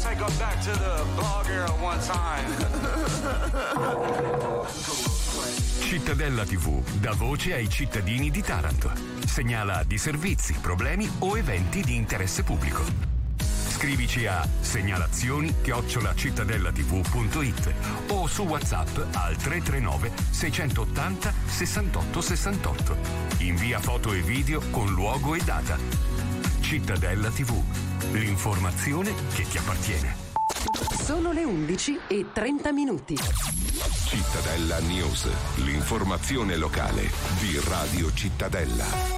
take them back to the blog era one time. Cittadella TV dà voce ai cittadini di Taranto. Segnala disservizi, problemi o eventi di interesse pubblico. Scrivici a segnalazioni@cittadellatv.it o su WhatsApp al 339 680 68 68. Invia foto e video con luogo e data. Cittadella TV, l'informazione che ti appartiene. Sono le 11:30. Cittadella News, l'informazione locale di Radio Cittadella.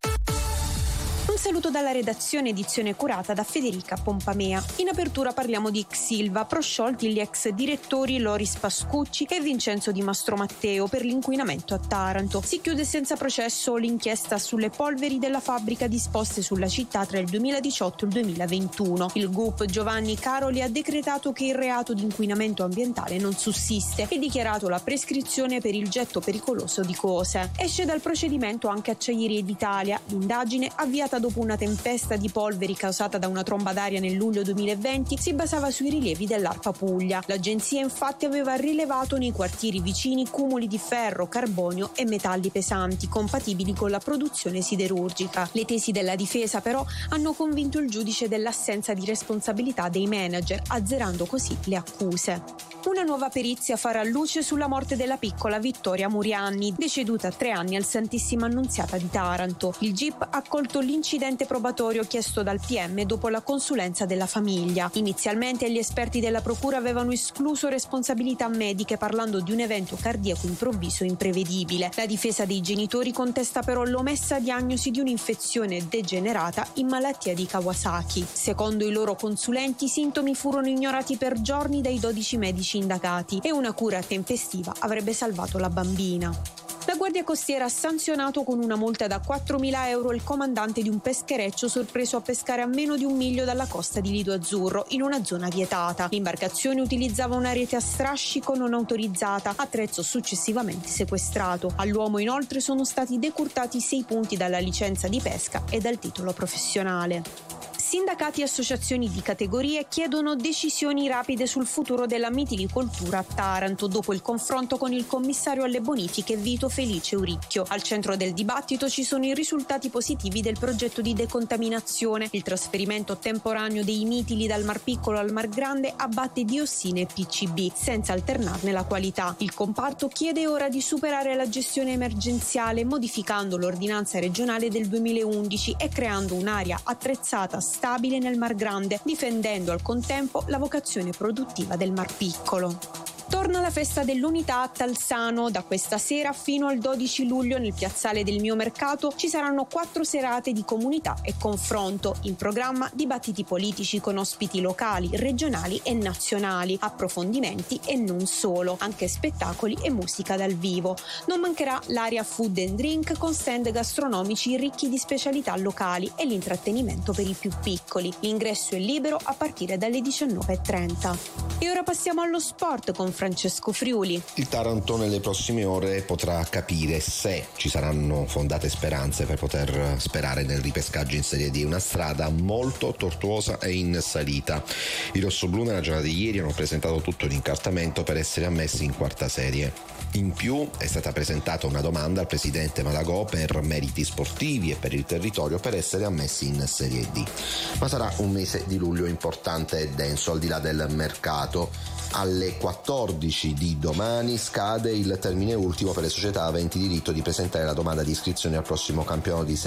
Un saluto dalla redazione, edizione curata da Federica Pompamea. In apertura parliamo di Xilva, prosciolti gli ex direttori Loris Pascucci e Vincenzo Di Mastromatteo per l'inquinamento a Taranto. Si chiude senza processo l'inchiesta sulle polveri della fabbrica disposte sulla città tra il 2018 e il 2021. Il GUP Giovanni Caroli ha decretato che il reato di inquinamento ambientale non sussiste e dichiarato la prescrizione per il getto pericoloso di cose. Esce dal procedimento anche Acciaierie d'Italia. L'indagine, avviata dopo una tempesta di polveri causata da una tromba d'aria nel luglio 2020, si basava sui rilievi dell'ARPA Puglia. L'agenzia infatti aveva rilevato nei quartieri vicini cumuli di ferro, carbonio e metalli pesanti compatibili con la produzione siderurgica. Le tesi della difesa però hanno convinto il giudice dell'assenza di responsabilità dei manager, azzerando così le accuse. Una nuova perizia farà luce sulla morte della piccola Vittoria Murianni, deceduta a 3 anni al Santissima Annunziata di Taranto. Il GIP ha accolto l'incidente probatorio chiesto dal PM dopo la consulenza della famiglia. Inizialmente gli esperti della procura avevano escluso responsabilità mediche parlando di un evento cardiaco improvviso e imprevedibile. La difesa dei genitori contesta però l'omessa diagnosi di un'infezione degenerata in malattia di Kawasaki. Secondo i loro consulenti i sintomi furono ignorati per giorni dai 12 medici indagati e una cura tempestiva avrebbe salvato la bambina. La Guardia Costiera ha sanzionato con una multa da 4.000 euro il comandante di un peschereccio sorpreso a pescare a meno di 1 miglio dalla costa di Lido Azzurro, in una zona vietata. L'imbarcazione utilizzava una rete a strascico non autorizzata, attrezzo successivamente sequestrato. All'uomo inoltre sono stati decurtati 6 punti dalla licenza di pesca e dal titolo professionale. Sindacati e associazioni di categorie chiedono decisioni rapide sul futuro della mitilicoltura a Taranto dopo il confronto con il commissario alle bonifiche Vito Felice Uricchio. Al centro del dibattito ci sono i risultati positivi del progetto di decontaminazione. Il trasferimento temporaneo dei mitili dal Mar Piccolo al Mar Grande abbatte diossine e PCB senza alternarne la qualità. Il comparto chiede ora di superare la gestione emergenziale modificando l'ordinanza regionale del 2011 e creando un'area attrezzata stabile nel Mar Grande, difendendo al contempo la vocazione produttiva del Mar Piccolo. Torna la festa dell'unità a Talsano. Da questa sera fino al 12 luglio nel piazzale del Mio Mercato ci saranno 4 serate di comunità e confronto. In programma dibattiti politici con ospiti locali, regionali e nazionali, approfondimenti e non solo, anche spettacoli e musica dal vivo. Non mancherà l'area food and drink con stand gastronomici ricchi di specialità locali e l'intrattenimento per i più piccoli. L'ingresso è libero a partire dalle 19:30. E ora passiamo allo sport con Francesco Friuli. Il Taranto nelle prossime ore potrà capire se ci saranno fondate speranze per poter sperare nel ripescaggio in Serie D, una strada molto tortuosa e in salita. I rossoblù nella giornata di ieri hanno presentato tutto l'incartamento per essere ammessi in quarta serie. In più è stata presentata una domanda al presidente Malagò per meriti sportivi e per il territorio per essere ammessi in Serie D. Ma sarà un mese di luglio importante e denso al di là del mercato. Alle 14 di domani scade il termine ultimo per le società aventi diritto di presentare la domanda di iscrizione al prossimo campionato di